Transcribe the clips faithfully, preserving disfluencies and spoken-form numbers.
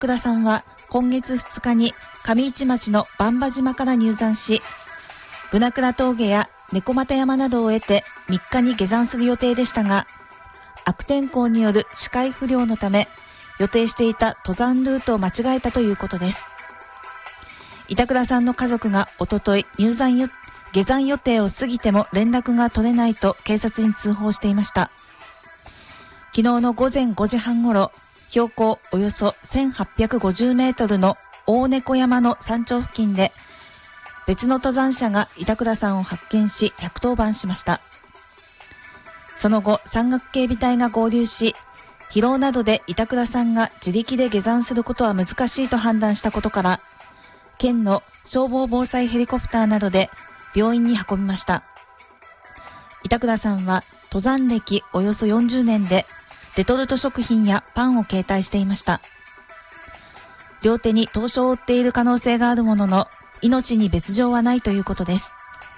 倉さんは今月ふつかに上市町の番場島から入山し、ブナクラ峠や猫又山などを得てみっかに下山する予定でしたが、悪天候による視界不良のため予定していた登山ルートを間違えたということです。板倉さんの家族がおととい入山よ下山予定を過ぎても連絡が取れないと警察に通報していました。昨日の午前ごじはんごろ、標高およそせんはっぴゃくごじゅうメートルの大猫山の山頂付近で別の登山者が板倉さんを発見しひゃくとおばんしました。その後、山岳警備隊が合流し、疲労などで板倉さんが自力で下山することは難しいと判断したことから、県の消防防災ヘリコプターなどで病院に運びました。板倉さんは登山歴およそよんじゅうねんでレトルト食品やパンを携帯していました。両手に凍傷を負っている可能性があるものの、命に別状はないということです。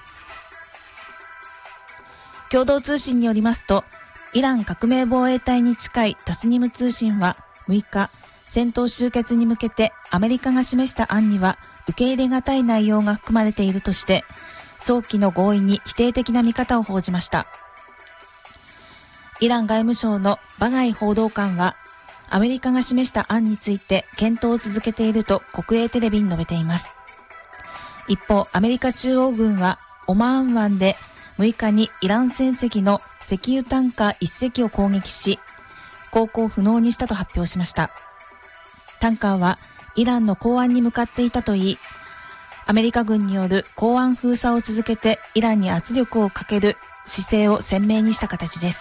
共同通信によりますと、イラン革命防衛隊に近いタスニム通信はむいか、戦闘終結に向けてアメリカが示した案には受け入れがたい内容が含まれているとして、早期の合意に否定的な見方を報じました。イラン外務省のバガイ報道官は、アメリカが示した案について検討を続けていると国営テレビに述べています。一方、アメリカ中央軍はオマーン湾でむいかにイラン船籍の石油タンカーいっせきを攻撃し、航行不能にしたと発表しました。タンカーはイランの港湾に向かっていたといい、アメリカ軍による港湾封鎖を続けてイランに圧力をかける姿勢を鮮明にした形です。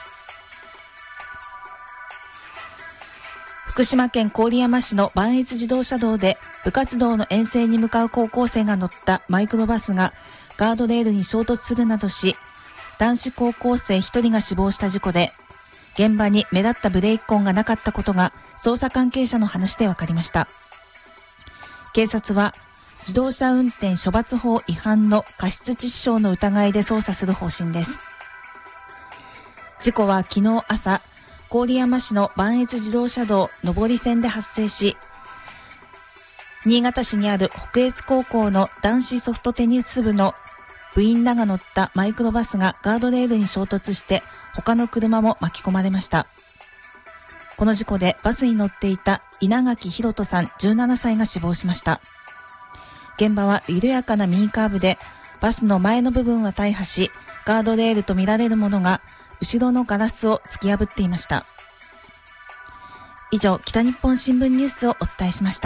福島県郡山市の磐越自動車道で部活動の遠征に向かう高校生が乗ったマイクロバスがガードレールに衝突するなどし、男子高校生ひとりが死亡した事故で、現場に目立ったブレーキ痕がなかったことが捜査関係者の話で分かりました。警察は自動車運転処罰法違反の過失致死傷の疑いで捜査する方針です。事故は昨日朝、郡山市の磐越自動車道上り線で発生し、新潟市にある北越高校の男子ソフトテニス部の部員らが乗ったマイクロバスがガードレールに衝突して他の車も巻き込まれました。この事故でバスに乗っていた稲垣博人さんじゅうななさいが死亡しました。現場は緩やかな右カーブで、バスの前の部分は大破し、ガードレールとみられるものが後ろのガラスを突き破っていました。以上、北日本新聞ニュースをお伝えしました。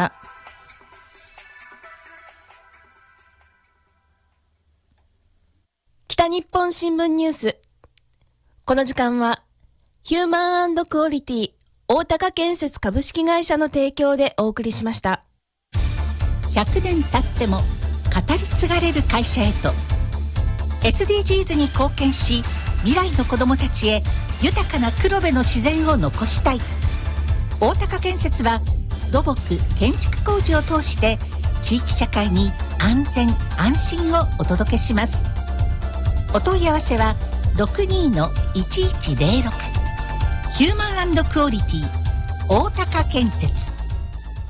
北日本新聞ニュース。この時間はヒューマン&クオリティ大高建設株式会社の提供でお送りしました。 ひゃくねん経っても語り継がれる会社へと エスディージーズ に貢献し、未来の子どもたちへ豊かな黒部の自然を残したい。大高建設は土木建築工事を通して地域社会に安全安心をお届けします。お問い合わせは ろくにーのいちいちゼロろく ヒューマン&クオリティ大高建設。